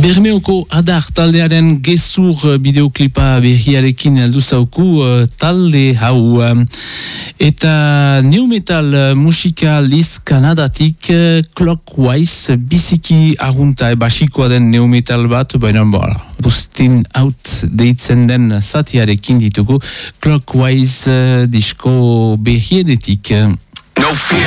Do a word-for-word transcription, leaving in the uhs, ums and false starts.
Bermeoko Adar taldearen gezur bideoklipa berriarekin heldu zauku uh, talde hau. Eta new metal musika liz Kanadatik uh, Clockwise biziki argunta basikoa den new metal bat, baina bora, bustin out deitzen den zatiarekin ditugu Clockwise uh, disko berrienetik. No fear.